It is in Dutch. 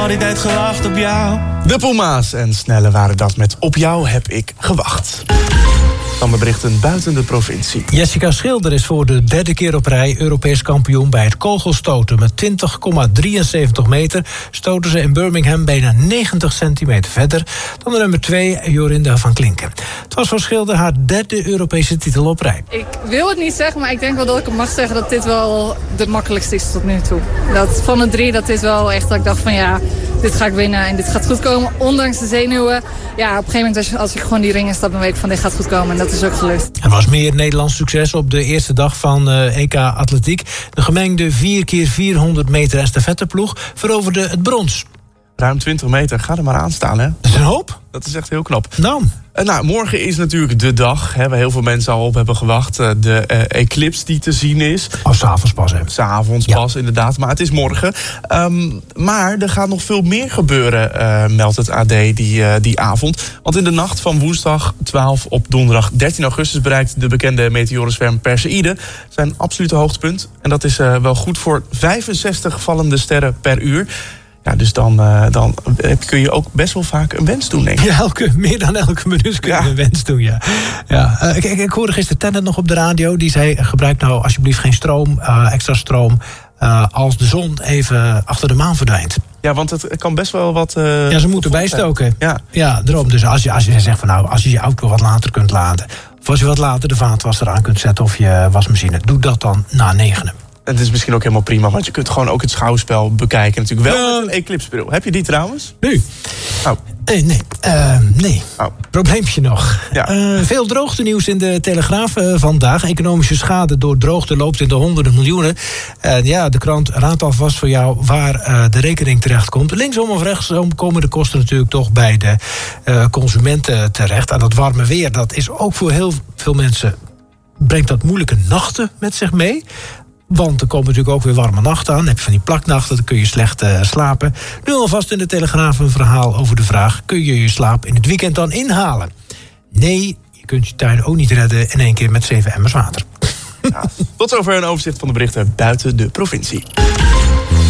al die tijd gewacht op jou. De Puma's en Snelle waren dat met Op jou heb ik gewacht. Dan de berichten buiten de provincie. Jessica Schilder is voor de derde keer op rij Europees kampioen bij het kogelstoten. Met 20,73 meter stoten ze in Birmingham bijna 90 centimeter verder dan de nummer 2, Jorinda van Klinken. Het was voor Schilder haar derde Europese titel op rij. Ik wil het niet zeggen, maar ik denk wel dat ik het mag zeggen dat dit wel de makkelijkste is tot nu toe. Dat van de 3, dat is wel echt dat ik dacht van ja, dit ga ik winnen en dit gaat goed komen. Ondanks de zenuwen. Ja, op een gegeven moment als ik gewoon die ring instap, dan weet ik van dit gaat goed komen. En dat is ook gelukt. Er was meer Nederlands succes op de eerste dag van EK Atletiek. De gemengde 4x400 meter estafetteploeg veroverde het brons. Ruim 20 meter, ga er maar aan staan, hè? Dat is een hoop. Dat is echt heel knap. Nou, morgen is natuurlijk de dag, waar heel veel mensen al op hebben gewacht. De eclipse die te zien is. Oh, 's avonds pas, hè? 's avonds pas, inderdaad. Maar het is morgen. Maar er gaat nog veel meer gebeuren, meldt het AD die avond. Want in de nacht van woensdag 12 op donderdag 13 augustus... bereikt de bekende meteorenzwerm Perseïde zijn absolute hoogtepunt. En dat is wel goed voor 65 vallende sterren per uur. Ja, dus dan kun je ook best wel vaak een wens doen, denk ik. Ja, meer dan elke minuut kun je een wens doen, ja. Ik hoorde gisteren Tenet nog op de radio. Die zei, gebruik nou alsjeblieft geen stroom, extra stroom... als de zon even achter de maan verdwijnt. Ja, want het kan best wel wat... ja, ze moeten bijstoken. Ja, daarom. Dus als je zegt van nou, als je je auto wat later kunt laden... of als je wat later de vaatwasser aan kunt zetten of je wasmachine... doe dat dan na 9. Het is misschien ook helemaal prima, want je kunt gewoon ook het schouwspel bekijken. Natuurlijk wel met een eclipsebril. Heb je die trouwens? Nu? Oh. Nee. Oh. Probleempje nog. Ja. Veel droogtenieuws in de Telegraaf vandaag. Economische schade door droogte loopt in de honderden miljoenen. De krant raadt alvast voor jou waar de rekening terecht komt. Linksom of rechtsom komen de kosten natuurlijk toch bij de consumenten terecht. En dat warme weer, dat is ook voor heel veel mensen... brengt dat moeilijke nachten met zich mee... Want er komen natuurlijk ook weer warme nachten aan. Dan heb je van die plaknachten, dan kun je slecht slapen. Nu alvast in de Telegraaf een verhaal over de vraag... kun je je slaap in het weekend dan inhalen? Nee, je kunt je tuin ook niet redden in één keer met 7 emmers water. Ja, tot zover een overzicht van de berichten buiten de provincie.